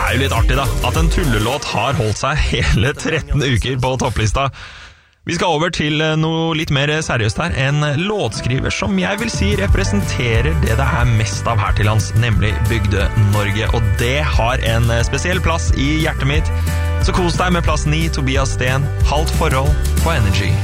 jo litt artig da, at en tullelåt har holdt seg hele 13 uker på topplista. Vi skal over til noe litt mer seriøst her, en låtskriver som jeg vil si representerer det er mest av her til lands, nemlig Bygde-Norge, og det har en spesiell plass i hjertet mitt. Så kos deg med plass 9, Tobias Sten, Halvt forhold på Energy.